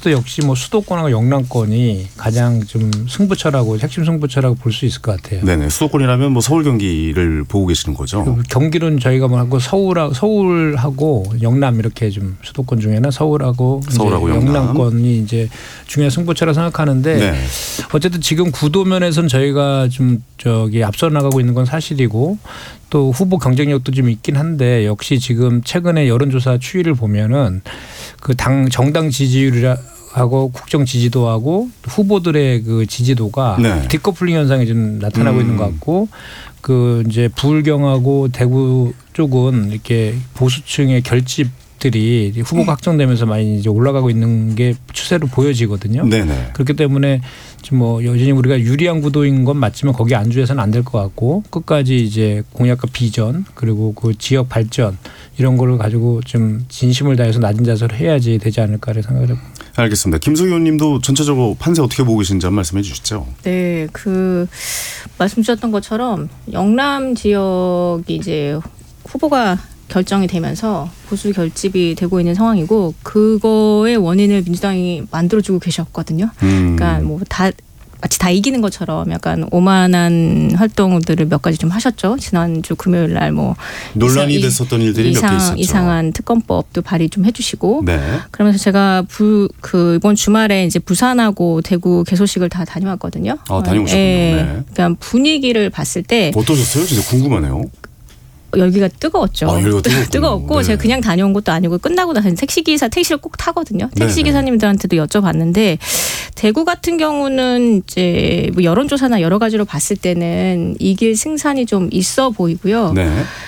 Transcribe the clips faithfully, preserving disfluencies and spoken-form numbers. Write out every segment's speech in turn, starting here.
여기서도 역시 뭐 수도권하고 영남권이 가장 좀 승부처라고 핵심 승부처라고 볼 수 있을 것 같아요. 네네. 수도권이라면 뭐 서울 경기를 보고 계시는 거죠. 경기는 저희가 뭐 하고 서울하고 서울하고 영남 이렇게 좀 수도권 중에는 서울하고, 서울하고 이제 영남. 영남권이 이제 중요한 승부처라 생각하는데 네. 어쨌든 지금 구도면에서는 저희가 좀 저기 앞서 나가고 있는 건 사실이고 또 후보 경쟁력도 좀 있긴 한데 역시 지금 최근에 여론조사 추이를 보면은 그 당 정당 지지율이라 하고 국정 지지도하고 후보들의 그 지지도가 네. 디커플링 현상이 좀 나타나고 음. 있는 것 같고 그 이제 부울경하고 대구 쪽은 이렇게 보수층의 결집들이 후보가 확정되면서 많이 이제 올라가고 있는 게 추세로 보여지거든요. 네네. 그렇기 때문에 지금 뭐 여전히 우리가 유리한 구도인 건 맞지만 거기 안주해서는 안 될 것 같고 끝까지 이제 공약과 비전 그리고 그 지역 발전 이런 거를 가지고 좀 진심을 다해서 낮은 자세로 해야지 되지 않을까를 생각을 해봅니다. 알겠습니다. 김석희 의원님도 전체적으로 판세 어떻게 보고 계신지 한번 말씀해 주시죠. 네, 그 말씀 주셨던 것처럼 영남 지역이 이제 후보가 결정이 되면서 보수 결집이 되고 있는 상황이고 그거의 원인을 민주당이 만들어주고 계셨거든요. 음. 그러니까 뭐 다 마치 다 이기는 것처럼 약간 오만한 활동들을 몇 가지 좀 하셨죠. 지난주 금요일 날 뭐 논란이 이상, 됐었던 일들이 몇 개 이상, 있었죠. 이상한 특검법도 발의 좀 해주시고. 네. 그러면서 제가 부, 그 이번 주말에 이제 부산하고 대구 개소식을 다 다녀왔거든요. 아, 다녀오셨군요. 예, 네. 그러니까 분위기를 봤을 때 어떠셨어요? 진짜 궁금하네요. 열기가 뜨거웠죠. 아, 열기가 뜨겁군요. 뜨거웠고 네. 제가 그냥 다녀온 것도 아니고 끝나고 나서 택시기사 택시를 꼭 타거든요. 택시 네네. 기사님들한테도 여쭤봤는데 대구 같은 경우는 이제 뭐 여론조사나 여러 가지로 봤을 때는 이길 승산이 좀 있어 보이고요. 네.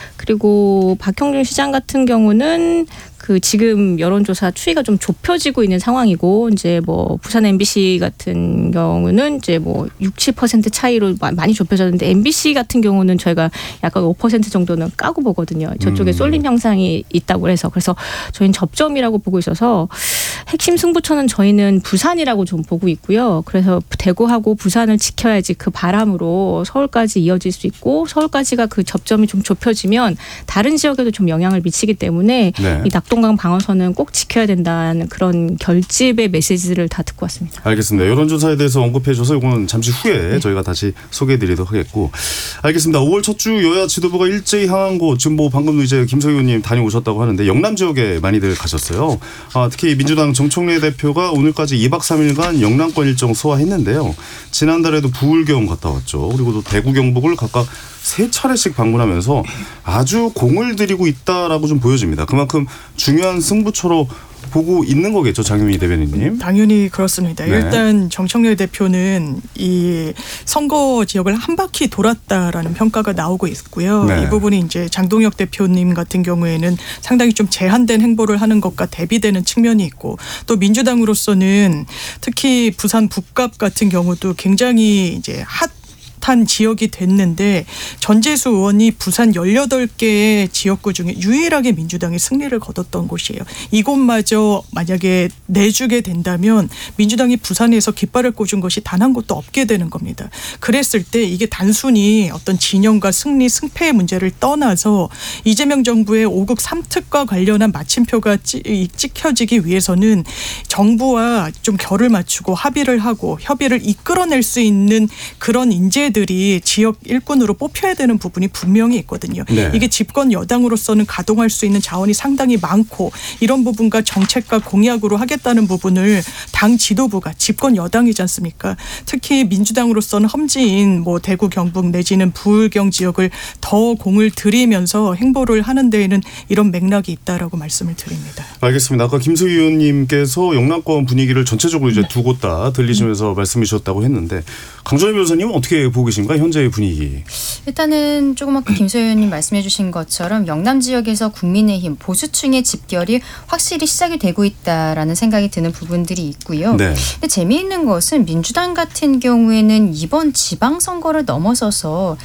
그리고 박형준 시장 같은 경우는 그 지금 여론조사 추이가 좀 좁혀지고 있는 상황이고 이제 뭐 부산 엠비씨 같은 경우는 이제 뭐 육십 퍼센트 차이로 많이 좁혀졌는데 엠비씨 같은 경우는 저희가 약간 오 퍼센트 정도는 까고 보거든요. 저쪽에 음. 쏠림 현상이 있다고 해서 그래서 저희는 접점이라고 보고 있어서 핵심 승부처는 저희는 부산이라고 좀 보고 있고요. 그래서 대구하고 부산을 지켜야지 그 바람으로 서울까지 이어질 수 있고 서울까지가 그 접점이 좀 좁혀지면 다른 지역에도 좀 영향을 미치기 때문에 네. 이 낙동강 방어선은 꼭 지켜야 된다는 그런 결집의 메시지를 다 듣고 왔습니다. 알겠습니다. 여론조사에 대해서 언급해 줘서 이거는 잠시 후에 네. 저희가 다시 소개해 드리도록 하겠고. 알겠습니다. 오월 첫 주 여야 지도부가 일제히 향한 곳 지금 뭐 방금 이제 김석희 의원님 다녀오셨다고 하는데 영남 지역에 많이들 가셨어요. 아, 특히 민주당 정청래 대표가 오늘까지 이박 삼일간 영남권 일정 소화했는데요. 지난달에도 부울경 갔다 왔죠. 그리고 또 대구 경북을 각각 세 차례씩 방문하면서 아주 공을 들이고 있다라고 좀 보여집니다. 그만큼 중요한 승부처로 보고 있는 거겠죠, 장유미 대변인님. 당연히 그렇습니다. 네. 일단 정청래 대표는 이 선거 지역을 한 바퀴 돌았다라는 평가가 나오고 있고요. 네. 이 부분이 이제 장동혁 대표님 같은 경우에는 상당히 좀 제한된 행보를 하는 것과 대비되는 측면이 있고 또 민주당으로서는 특히 부산 북갑 같은 경우도 굉장히 이제 핫 한 지역이 됐는데 전재수 의원이 부산 열여덟 개의 지역구 중에 유일하게 민주당이 승리를 거뒀던 곳이에요. 이곳마저 만약에 내주게 된다면 민주당이 부산에서 깃발을 꽂은 것이 단 한 곳도 없게 되는 겁니다. 그랬을 때 이게 단순히 어떤 진영과 승리, 승패의 문제를 떠나서 이재명 정부의 오국 삼특과 관련한 마침표가 찍혀지기 위해서는 정부와 좀 결을 맞추고 합의를 하고 협의를 이끌어낼 수 있는 그런 인재들 들이 지역 일꾼으로 뽑혀야 되는 부분이 분명히 있거든요. 네. 이게 집권 여당으로서는 가동할 수 있는 자원이 상당히 많고 이런 부분과 정책과 공약으로 하겠다는 부분을 당 지도부가 집권 여당이지 않습니까? 특히 민주당으로서는 험지인 뭐 대구 경북 내지는 부울경 지역을 더 공을 들이면서 행보를 하는 데에는 이런 맥락이 있다라고 말씀을 드립니다. 알겠습니다. 아까 김석희 의원님께서 영남권 분위기를 전체적으로 이제 두 곳 다 들리시면서 음. 말씀해 주셨다고 했는데 강전혜 변호사님은 어떻게 보고 계신가 현재의 분위기? 일단은 조금 아까 김석희 의원님 말씀해 주신 것처럼 영남 지역에서 국민의힘 보수층의 집결이 확실히 시작이 되고 있다라는 생각이 드는 부분들이 있고요. 네. 근데 재미있는 것은 민주당 같은 경우에는 이번 지방선거를 넘어서서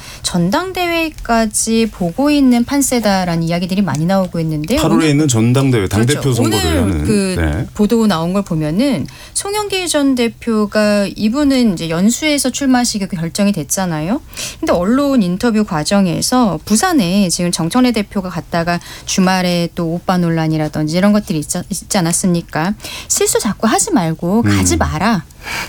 전당대회까지 보고 있는 판세다라는 이야기들이 많이 나오고 있는데요. 팔월에 있는 전당대회 당대표 그렇죠. 선거를 오늘 하는. 그 네. 보도 나온 걸 보면은 송영길 전 대표가 이분은 이제 연수에서 출마하시기로 결정이 됐지만 있잖아요. 근데 언론 인터뷰 과정에서 부산에 지금 정청래 대표가 갔다가 주말에 또 오빠 논란이라든지 이런 것들이 있지, 있지 않았습니까? 실수 자꾸 하지 말고 가지 음. 마라.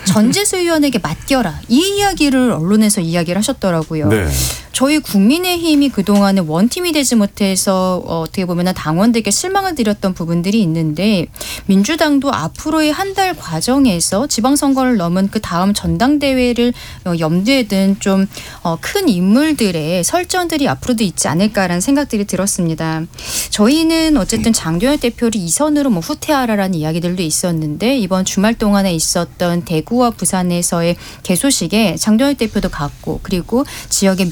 전재수위원에게 맡겨라. 이 이야기를 언론에서 이야기를 하셨더라고요. 네. 저희 국민의힘이 그동안에 원팀이 되지 못해서 어, 어떻게 보면 당원들에게 실망을 드렸던 부분들이 있는데 민주당도 앞으로의 한 달 과정에서 지방선거를 넘은 그 다음 전당대회를 어, 염두에 둔 좀 어, 큰 인물들의 설전들이 앞으로도 있지 않을까라는 생각들이 들었습니다. 저희는 어쨌든 장도연 대표를 이 선으로 뭐 후퇴하라라는 이야기들도 있었는데 이번 주말 동안에 있었던 대구와 부산에서의 개소식에 장도연 대표도 갔고 그리고 지역의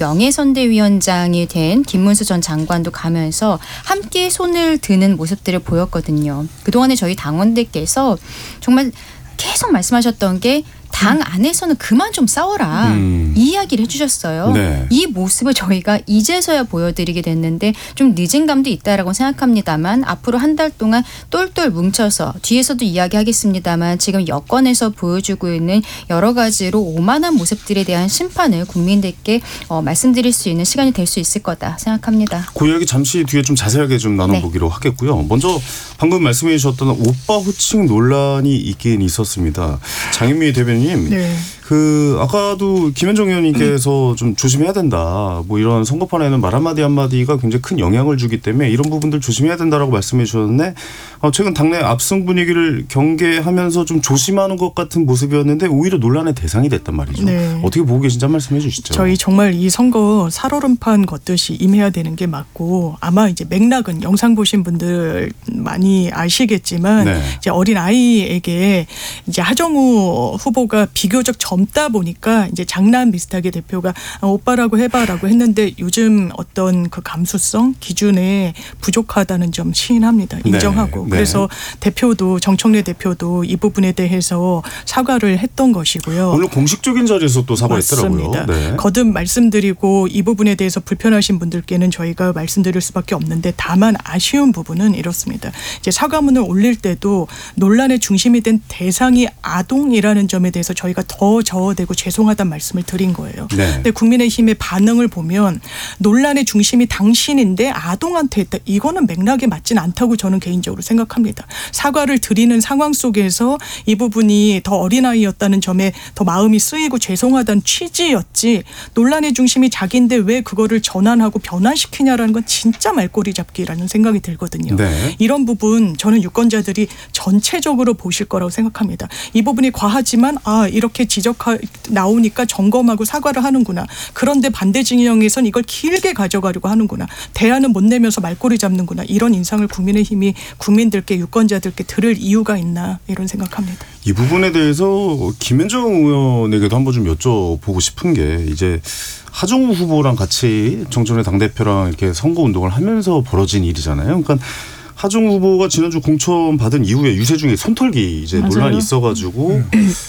명예선대위원장이 된 김문수 전 장관도 가면서 함께 손을 드는 모습들을 보였거든요. 그동안에 저희 당원들께서 정말 계속 말씀하셨던 게 당 안에서는 그만 좀 싸워라. 음. 이 이야기를 해주셨어요. 네. 이 모습을 저희가 이제서야 보여드리게 됐는데 좀 늦은 감도 있다라고 생각합니다만 앞으로 한 달 동안 똘똘 뭉쳐서 뒤에서도 이야기하겠습니다만 지금 여권에서 보여주고 있는 여러 가지로 오만한 모습들에 대한 심판을 국민들께 어, 말씀드릴 수 있는 시간이 될 수 있을 거다 생각합니다. 그 이야기 잠시 뒤에 좀 자세하게 좀 나눠보기로 네. 하겠고요. 먼저 방금 말씀해 주셨던 오빠 호칭 논란이 있긴 있었습니다. 장윤미 대변인 네. 그 아까도 김현정 의원님께서 좀 조심해야 된다. 뭐 이런 선거판에는 말 한마디 한마디가 굉장히 큰 영향을 주기 때문에 이런 부분들 조심해야 된다라고 말씀해 주셨는데 어, 최근 당내 압승 분위기를 경계하면서 좀 조심하는 것 같은 모습이었는데 오히려 논란의 대상이 됐단 말이죠. 네. 어떻게 보고 계신지 한 말씀해 주시죠. 저희 정말 이 선거 살얼음판 걷듯이 임해야 되는 게 맞고 아마 이제 맥락은 영상 보신 분들 많이 아시겠지만 네. 이제 어린 아이에게 이제 하정우 후보가 비교적 젊다 보니까 이제 장난 비슷하게 대표가 오빠라고 해봐라고 했는데 요즘 어떤 그 감수성 기준에 부족하다는 점 시인합니다. 인정하고. 네. 그래서 대표도 정청래 대표도 이 부분에 대해서 사과를 했던 것이고요. 오늘 공식적인 자리에서 또 사과했더라고요. 맞습니다. 네. 거듭 말씀드리고 이 부분에 대해서 불편하신 분들께는 저희가 말씀드릴 수밖에 없는데 다만 아쉬운 부분은 이렇습니다. 이제 사과문을 올릴 때도 논란의 중심이 된 대상이 아동이라는 점에 대해서 저희가 더 저어대고 죄송하다는 말씀을 드린 거예요. 네. 근데 국민의힘의 반응을 보면 논란의 중심이 당신인데 아동한테 했다. 이거는 맥락에 맞진 않다고 저는 개인적으로 생각합니다. 사과를 드리는 상황 속에서 이 부분이 더 어린아이였다는 점에 더 마음이 쓰이고 죄송하다는 취지였지 논란의 중심이 자기인데 왜 그거를 전환하고 변환시키냐라는 건 진짜 말꼬리 잡기라는 생각이 들거든요. 네. 이런 부분 저는 유권자들이 전체적으로 보실 거라고 생각합니다. 이 부분이 과하지만 아 이렇게 지적 나오니까 점검하고 사과를 하는구나. 그런데 반대 진영에선 이걸 길게 가져가려고 하는구나. 대안은 못 내면서 말꼬리 잡는구나. 이런 인상을 국민의힘이 국민들께 유권자들께 들을 이유가 있나 이런 생각합니다. 이 부분에 대해서 김현정 의원에게도 한번 좀 여쭤보고 싶은 게 이제 하정우 후보랑 같이 정청래 당대표랑 이렇게 선거운동을 하면서 벌어진 일이잖아요. 그러니까 하정우 후보가 지난주 공천 받은 이후에 유세중에 손털기 이제 맞아요. 논란이 있어가지고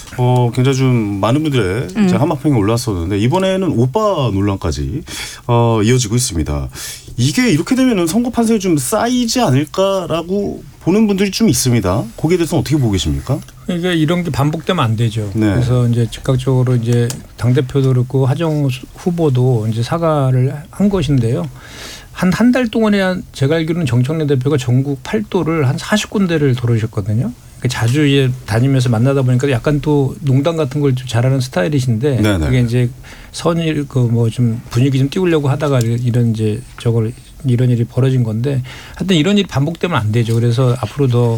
어 굉장히 좀 많은 분들의 음. 이제 한마평이 올랐었는데 이번에는 오빠 논란까지 어 이어지고 있습니다. 이게 이렇게 되면은 선거 판세에 좀 쌓이지 않을까라고 보는 분들이 좀 있습니다. 거기에 대해서는 어떻게 보고 계십니까? 이게 이런 게 반복되면 안 되죠. 네. 그래서 이제 즉각적으로 이제 당 대표도 그렇고 하정우 후보도 이제 사과를 한 것인데요. 한 한 달 동안에 제가 알기로는 정청래 대표가 전국 팔 도를 한 사십 군데를 돌으셨거든요. 그러니까 자주 이제 다니면서 만나다 보니까 약간 또 농담 같은 걸 좀 잘하는 스타일이신데 네네. 그게 이제 선일 그 뭐 좀 분위기 좀 띄우려고 하다가 이런 이제 저걸 이런 일이 벌어진 건데 하여튼 이런 일이 반복되면 안 되죠. 그래서 앞으로 더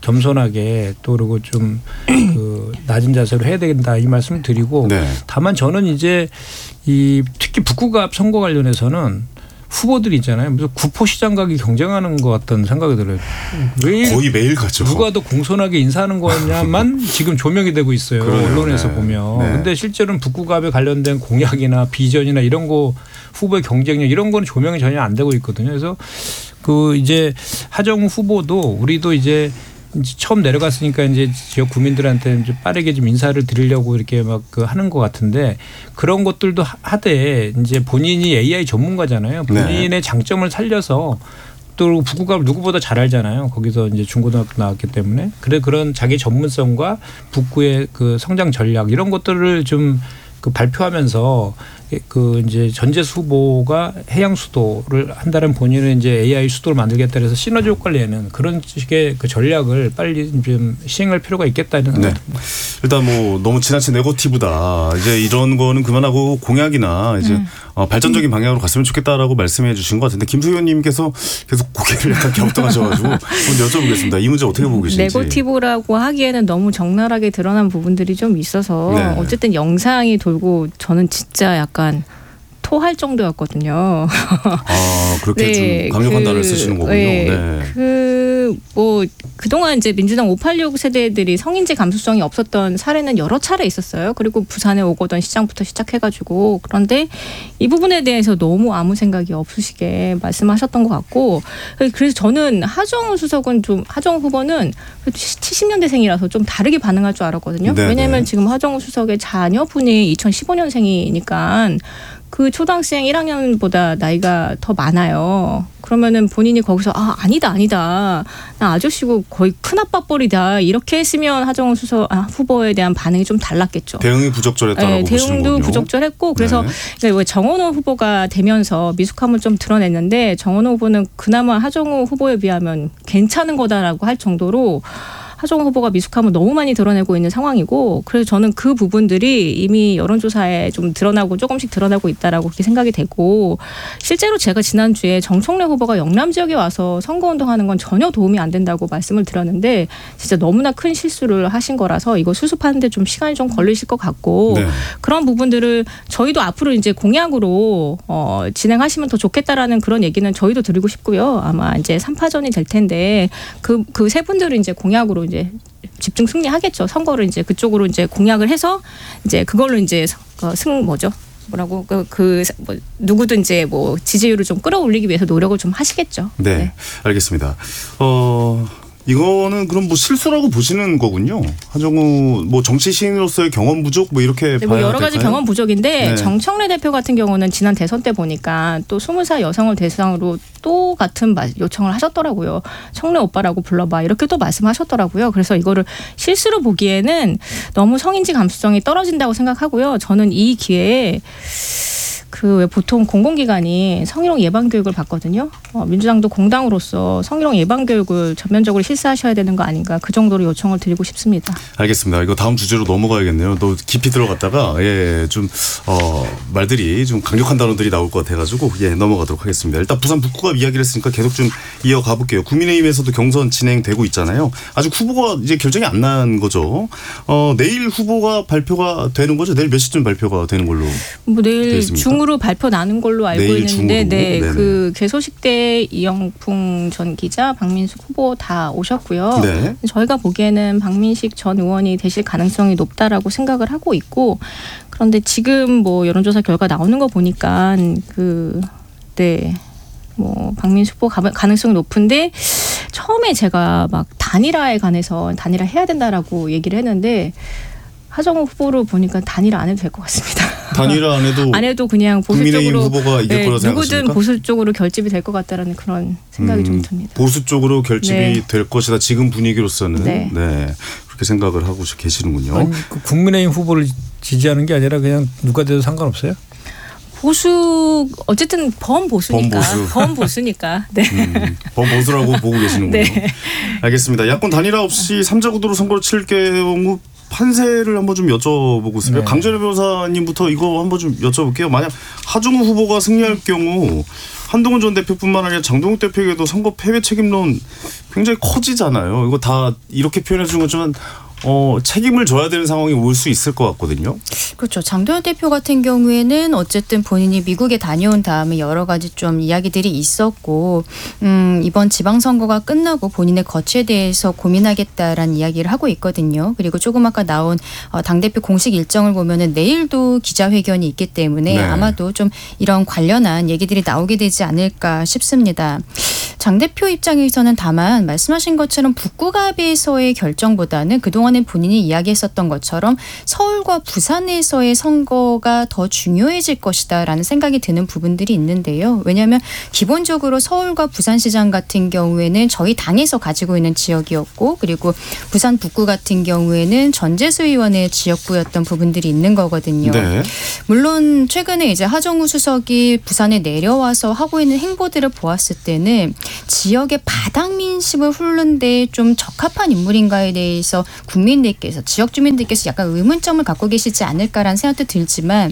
겸손하게 또 그리고 좀 그 낮은 자세로 해야 된다 이 말씀을 드리고 네. 다만 저는 이제 이 특히 북구갑 선거 관련해서는 후보들이 있잖아요. 무슨 구포시장 가기 경쟁하는 것 같다는 생각이 들어요. 왜 거의 매일 가죠. 누가 더 공손하게 인사하는 거냐만 지금 조명이 되고 있어요. 그러네요. 언론에서 네. 보면. 네. 그런데 실제로는 북구갑에 관련된 공약이나 비전이나 이런 거 후보의 경쟁력 이런 거는 조명이 전혀 안 되고 있거든요. 그래서 그 이제 하정우 후보도 우리도 이제 처음 내려갔으니까 이제 지역 구민들한테 이제 빠르게 좀 인사를 드리려고 이렇게 막 그 하는 것 같은데 그런 것들도 하되 이제 본인이 에이아이 전문가잖아요. 본인의 네. 장점을 살려서 또 북구갑을 누구보다 잘 알잖아요. 거기서 이제 중고등학교 나왔기 때문에 그래 그런 자기 전문성과 북구의 그 성장 전략 이런 것들을 좀 그 발표하면서 그 이제 전재수 후보가 해양 수도를 한다는 본인은 이제 에이아이 수도를 만들겠다 해서 시너지 효과를 내는 그런 식의 그 전략을 빨리 좀 시행할 필요가 있겠다는 생각이 듭니다. 네. 일단 뭐 너무 지나친 네거티브다. 이제 이런 거는 그만하고 공약이나 이제 음. 어, 발전적인 방향으로 갔으면 좋겠다라고 말씀해 주신 것 같은데 김수 의원님께서 계속 고개를 약간 갸우뚱하셔가지고 한번 여쭤보겠습니다. 이 문제 어떻게 보고 계신지. 네거티브라고 하기에는 너무 적나라하게 드러난 부분들이 좀 있어서 네. 어쨌든 영상이 돌고 저는 진짜 약간 토할 정도였거든요. 아 그렇게 네, 좀 강력한 그, 단어를 쓰시는 거군요. 네, 네. 그 뭐 그동안 이제 민주당 오팔육 세대들이 성인지 감수성이 없었던 사례는 여러 차례 있었어요. 그리고 부산에 오거돈 시장부터 시작해가지고 그런데 이 부분에 대해서 너무 아무 생각이 없으시게 말씀하셨던 것 같고 그래서 저는 하정우 수석은 좀 하정우 후보는 칠십 년대생이라서 좀 다르게 반응할 줄 알았거든요. 네네. 왜냐하면 지금 하정우 수석의 자녀분이 이천십오 년생이니까 그 초등학생 일 학년보다 나이가 더 많아요. 그러면은 본인이 거기서 아 아니다 아니다 나 아저씨고 거의 큰아빠뻘이다 이렇게 했으면 하정우 수석 아, 후보에 대한 반응이 좀 달랐겠죠. 대응이 부적절했다라고 네, 보시는군요. 대응도 부적절했고 그래서 네. 왜 정원호 후보가 되면서 미숙함을 좀 드러냈는데 정원호 후보는 그나마 하정우 후보에 비하면 괜찮은 거다라고 할 정도로 하정우 후보가 미숙함을 너무 많이 드러내고 있는 상황이고 그래서 저는 그 부분들이 이미 여론조사에 좀 드러나고 조금씩 드러나고 있다라고 그렇게 생각이 되고 실제로 제가 지난주에 정청래 후보가 영남 지역에 와서 선거운동하는 건 전혀 도움이 안 된다고 말씀을 드렸는데 진짜 너무나 큰 실수를 하신 거라서 이거 수습하는데 좀 시간이 좀 걸리실 것 같고 네. 그런 부분들을 저희도 앞으로 이제 공약으로 어, 진행하시면 더 좋겠다라는 그런 얘기는 저희도 드리고 싶고요. 아마 이제 삼 파전이 될 텐데 그 그 세 분들은 이제 공약으로 이제 집중 승리하겠죠. 선거를 이제 그쪽으로 이제 공약을 해서 이제 그걸로 이제 승 뭐죠? 뭐라고 그, 그 뭐 누구든 이제 뭐 지지율을 좀 끌어올리기 위해서 노력을 좀 하시겠죠. 네, 네. 알겠습니다. 어. 이거는 그럼 뭐 실수라고 보시는 거군요. 하정우 뭐 정치 시인으로서의 경험 부족 뭐 이렇게 네, 봐야 뭐 여러 가지 될까요? 경험 부족인데 네. 정청래 대표 같은 경우는 지난 대선 때 보니까 또 스무 살 여성을 대상으로 또 같은 요청을 하셨더라고요. 청래 오빠라고 불러봐 이렇게 또 말씀하셨더라고요. 그래서 이거를 실수로 보기에는 너무 성인지 감수성이 떨어진다고 생각하고요. 저는 이 기회에 그 왜 보통 공공기관이 성희롱 예방 교육을 받거든요. 어, 민주당도 공당으로서 성희롱 예방 교육을 전면적으로 실시하셔야 되는 거 아닌가 그 정도로 요청을 드리고 싶습니다. 알겠습니다. 이거 다음 주제로 넘어가야겠네요. 또 깊이 들어갔다가 예, 좀 어, 말들이 좀 강력한 단어들이 나올 것 같아가지고 예, 넘어가도록 하겠습니다. 일단 부산 북구갑 이야기를 했으니까 계속 좀 이어가 볼게요. 국민의힘에서도 경선 진행되고 있잖아요. 아직 후보가 이제 결정이 안 난 거죠. 어, 내일 후보가 발표가 되는 거죠. 내일 몇 시쯤 발표가 되는 걸로 뭐 내일 있습니까? 중으로 발표 나는 걸로 알고 내일 있는데, 네, 중으로. 그 개소식 때 이영풍 전 기자, 박민숙 후보 다 오셨고요. 네. 저희가 보기에는 박민식 전 의원이 되실 가능성이 높다라고 생각을 하고 있고, 그런데 지금 뭐 여론조사 결과 나오는 거 보니까 그 네. 뭐 박민숙 후보 가능성이 높은데 처음에 제가 막 단일화에 관해서 단일화 해야 된다라고 얘기를 했는데 하정우 후보를 보니까 단일화 안 해도 될 것 같습니다. 단일화 안 해도 안 해도 그냥 보수 국민의힘 쪽으로 후보가 이길 네, 거라 누구든 생각하십니까? 보수 쪽으로 결집이 될 것 같다라는 그런 생각이 음, 좀 듭니다. 보수 쪽으로 결집이 네. 될 것이다. 지금 분위기로서는 네. 네. 그렇게 생각을 하고 계시는군요. 아니, 그 국민의힘 후보를 지지하는 게 아니라 그냥 누가 돼도 상관없어요? 보수 어쨌든 범보수니까 범보수. 범보수니까 네. 음, 범보수라고 보고 계시는군요. 네. 알겠습니다. 야권 단일화 없이 삼자 구도로 선거를 칠 경우 판세를 한번 좀 여쭤보고 있습니다. 네. 강재래 변호사님부터 이거 한번 좀 여쭤볼게요. 만약 하정우 후보가 승리할 경우 한동훈 전 대표뿐만 아니라 장동욱 대표에게도 선거 패배 책임론 굉장히 커지잖아요. 이거 다 이렇게 표현해 준 것지만 어, 책임을 져야 되는 상황이 올 수 있을 것 같거든요. 그렇죠. 장도연 대표 같은 경우에는 어쨌든 본인이 미국에 다녀온 다음에 여러 가지 좀 이야기들이 있었고 음, 이번 지방선거가 끝나고 본인의 거취에 대해서 고민하겠다라는 이야기를 하고 있거든요. 그리고 조금 아까 나온 어, 당대표 공식 일정을 보면은 내일도 기자회견이 있기 때문에 네. 아마도 좀 이런 관련한 얘기들이 나오게 되지 않을까 싶습니다. 장 대표 입장에서는 다만 말씀하신 것처럼 북구갑에서의 결정보다는 그동안은 본인이 이야기했었던 것처럼 서울 서울과 부산에서의 선거가 더 중요해질 것이다라는 생각이 드는 부분들이 있는데요. 왜냐하면 기본적으로 서울과 부산시장 같은 경우에는 저희 당에서 가지고 있는 지역이었고 그리고 부산 북구 같은 경우에는 전재수 의원의 지역구였던 부분들이 있는 거거든요. 네. 물론 최근에 이제 하정우 수석이 부산에 내려와서 하고 있는 행보들을 보았을 때는 지역의 바닥 민심을 훑는 데 좀 적합한 인물인가에 대해서 국민들께서 지역 주민들께서 약간 의문점을 갖고 계시지 않을까라는 생각도 들지만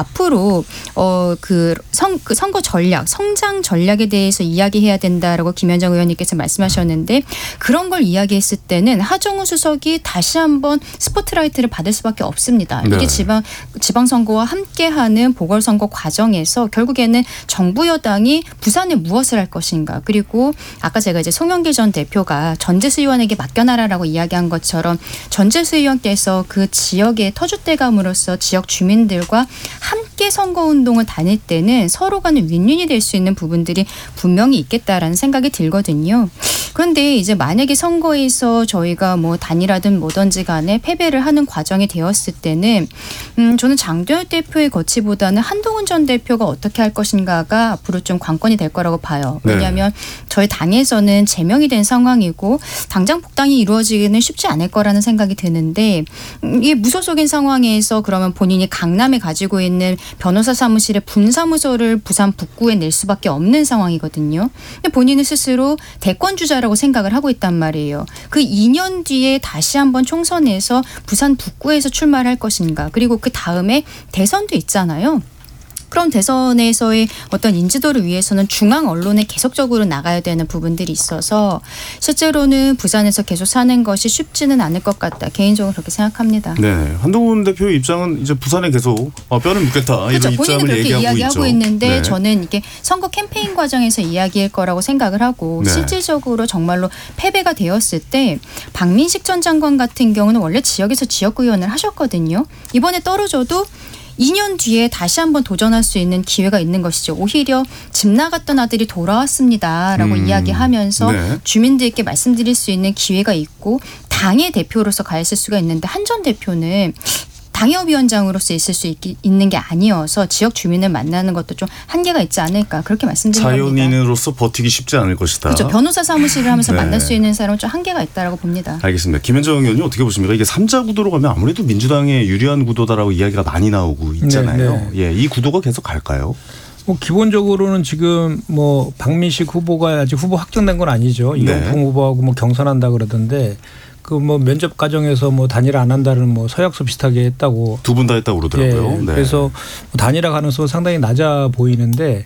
앞으로 어 그 선 그 선거 전략, 성장 전략에 대해서 이야기해야 된다라고 김현정 의원님께서 말씀하셨는데 그런 걸 이야기했을 때는 하정우 수석이 다시 한번 스포트라이트를 받을 수밖에 없습니다. 네. 이게 지방 지방 선거와 함께하는 보궐선거 과정에서 결국에는 정부 여당이 부산에 무엇을 할 것인가 그리고 아까 제가 이제 송영길 전 대표가 전재수 의원에게 맡겨놔라라고 이야기한 것처럼 전재수 의원께서 그 지역의 터줏대감으로서 지역 주민들과 함께 선거운동을 다닐 때는 서로 간에 윈윈이 될 수 있는 부분들이 분명히 있겠다라는 생각이 들거든요. 그런데 이제 만약에 선거에서 저희가 뭐 단일화든 뭐든지 간에 패배를 하는 과정이 되었을 때는 음 저는 장도연 대표의 거치보다는 한동훈 전 대표가 어떻게 할 것인가가 앞으로 좀 관건이 될 거라고 봐요. 왜냐하면 네. 저희 당에서는 제명이 된 상황이고 당장 복당이 이루어지기는 쉽지 않을 거라는 생각이 드는데 이게 무소속인 상황에서 그러면 본인이 강남에 가지고 있는 변호사 사무실의 분사무소를 부산 북구에 낼 수밖에 없는 상황이거든요. 근데 본인은 스스로 대권 주자라고 생각을 하고 있단 말이에요. 그 이 년 뒤에 다시 한번 총선에서 부산 북구에서 출마를 할 것인가. 그리고 그 다음에 대선도 있잖아요. 그럼 대선에서의 어떤 인지도를 위해서는 중앙 언론에 계속적으로 나가야 되는 부분들이 있어서 실제로는 부산에서 계속 사는 것이 쉽지는 않을 것 같다. 개인적으로 그렇게 생각합니다. 네, 한동훈 대표의 입장은 이제 부산에 계속 어, 뼈를 묻겠다 그렇죠. 이런 본인은 입장을 그렇게 얘기하고 이야기하고 있죠. 있는데 네. 저는 이게 선거 캠페인 과정에서 이야기일 거라고 생각을 하고 네. 실질적으로 정말로 패배가 되었을 때 박민식 전 장관 같은 경우는 원래 지역에서 지역구 의원을 하셨거든요. 이번에 떨어져도 이 년 뒤에 다시 한번 도전할 수 있는 기회가 있는 것이죠. 오히려 집 나갔던 아들이 돌아왔습니다라고 음, 이야기하면서 네. 주민들께 말씀드릴 수 있는 기회가 있고 당의 대표로서 가 있을 수가 있는데 한 전 대표는 당협위원장으로서 있을 수 있, 있는 게 아니어서 지역 주민을 만나는 것도 좀 한계가 있지 않을까 그렇게 말씀드립니다. 자연인으로서 버티기 쉽지 않을 것이다. 그렇죠. 변호사 사무실을 하면서 네. 만날 수 있는 사람은 좀 한계가 있다라고 봅니다. 알겠습니다. 김현정 의원님 어떻게 보십니까? 이게 삼자 구도로 가면 아무래도 민주당에 유리한 구도다라고 이야기가 많이 나오고 있잖아요. 네, 네. 예, 이 구도가 계속 갈까요? 뭐 기본적으로는 지금 뭐 박민식 후보가 아직 후보 확정된 건 아니죠. 네. 이용풍 후보하고 뭐 경선한다 그러던데 그 뭐 면접 과정에서 뭐 단일화 안 한다는 뭐 서약서 비슷하게 했다고 두 분 다 했다고 그러더라고요. 예, 네. 그래서 단일화 가능성은 상당히 낮아 보이는데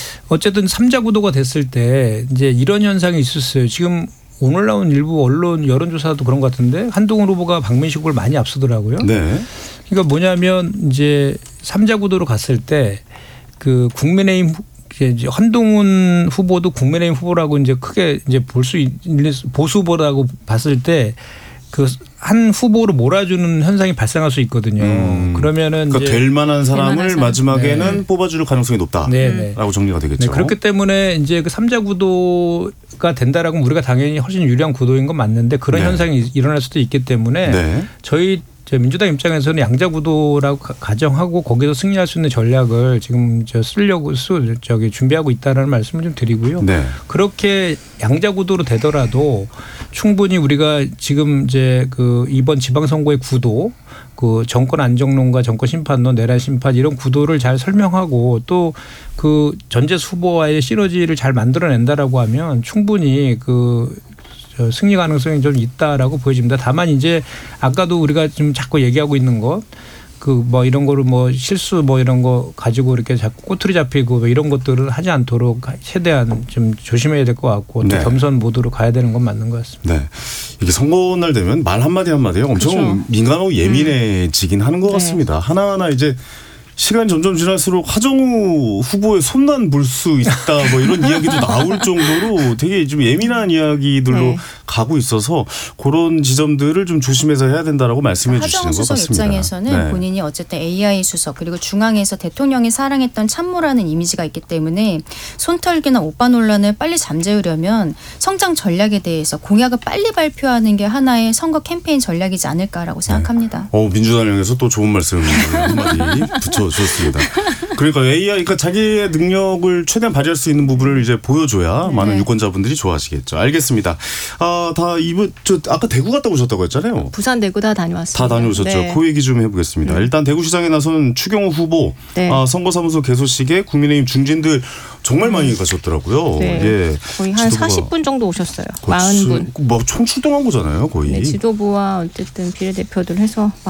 어쨌든 삼자 구도가 됐을 때 이제 이런 현상이 있었어요. 지금 오늘 나온 일부 언론 여론조사도 그런 것 같은데 한동훈 후보가 박민식 후보를 많이 앞서더라고요. 네. 그러니까 뭐냐면 이제 삼자 구도로 갔을 때 그 국민의힘 이제 한동훈 후보도 국민의힘 후보라고 이제 크게 이제 볼 수 있는 보수 후보라고 봤을 때 그 한 후보로 몰아주는 현상이 발생할 수 있거든요. 음. 그러면 그러니까 될 만한 사람을 될 만한 마지막에는 네. 뽑아줄 가능성이 높다라고 네, 네. 정리가 되겠죠. 네, 그렇기 때문에 이제 그 삼자 구도가 된다라고 하면 우리가 당연히 훨씬 유리한 구도인 건 맞는데 그런 네. 현상이 일어날 수도 있기 때문에 네. 저희 민주당 입장에서는 양자 구도라고 가정하고 거기서 승리할 수 있는 전략을 지금 저 쓰려고 쓰 저기 준비하고 있다라는 말씀을 좀 드리고요. 네. 그렇게 양자 구도로 되더라도 충분히 우리가 지금 이제 그 이번 지방선거의 구도 그 정권 안정론과 정권 심판론, 내란 심판 이런 구도를 잘 설명하고 또 그 전재수 후보와의 시너지를 잘 만들어낸다라고 하면 충분히 그 승리 가능성이 좀 있다라고 보여집니다. 다만 이제 아까도 우리가 좀 자꾸 얘기하고 있는 것, 그 뭐 이런 거를 뭐 실수 뭐 이런 거 가지고 이렇게 자꾸 꼬투리 잡히고 뭐 이런 것들을 하지 않도록 최대한 좀 조심해야 될 것 같고 또 네. 겸손 모드로 가야 되는 건 맞는 것 같습니다. 네. 이게 선거날 되면 말 한마디 한마디가 엄청 그렇죠. 민감하고 예민해지긴 하는 것 네. 같습니다. 하나하나 이제 시간이 점점 지날수록 하정우 후보의 손난 볼 수 있다 뭐 이런 이야기도 나올 정도로 되게 좀 예민한 이야기들로 네. 가고 있어서 그런 지점들을 좀 조심해서 해야 된다라고 말씀해 주시는 하정우 것 수석 같습니다. 입장에서는 네. 본인이 어쨌든 에이아이 수석 그리고 중앙에서 대통령이 사랑했던 참모라는 이미지가 있기 때문에 손털기나 오빠 논란을 빨리 잠재우려면 성장 전략에 대해서 공약을 빨리 발표하는 게 하나의 선거 캠페인 전략이지 않을까라고 생각합니다. 어, 민주당에서 또 좋은 말씀 한마디 붙여줬습니다. 그러니까 에이아이, 그러니까 자기의 능력을 최대한 발휘할 수 있는 부분을 이제 보여줘야 네. 많은 유권자분들이 좋아하시겠죠. 알겠습니다. 아, 다 이분 저 아까 대구 갔다 오셨다고 했잖아요. 부산, 대구 다 다녀왔습니다. 다 다녀오셨죠. 네. 그 얘기 좀 해보겠습니다. 네. 일단 대구시장에 나선 추경호 후보 네. 아, 선거사무소 개소식에 국민의힘 중진들 정말 많이 가셨더라고요. 네. 예. 거의 한 지도부가 사십 분 정도 오셨어요. 거의 사십 분. 뭐 총 출동한 거잖아요, 거의. 네, 지도부와 어쨌든 비례대표들 해서